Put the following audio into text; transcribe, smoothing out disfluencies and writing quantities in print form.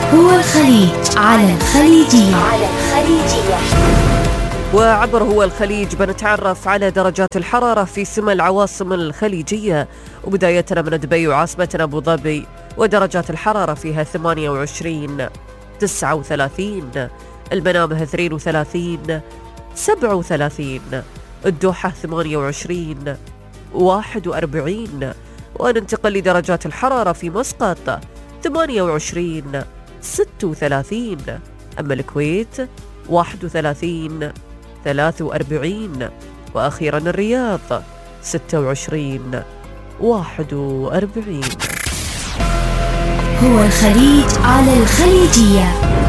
هو الخليج على الخليجية. وعبر هو الخليج بنتعرف على درجات الحرارة في سمى العواصم الخليجية، وبدايتنا من دبي وعاصمتنا أبو ظبي، ودرجات الحرارة فيها 28 39، المنامة 32 37، الدوحة 28 41، وننتقل لدرجات الحرارة في مسقط 28 36، أما الكويت 31 43، وأخيرا الرياض 26 41. هو الخليج على الخليجية.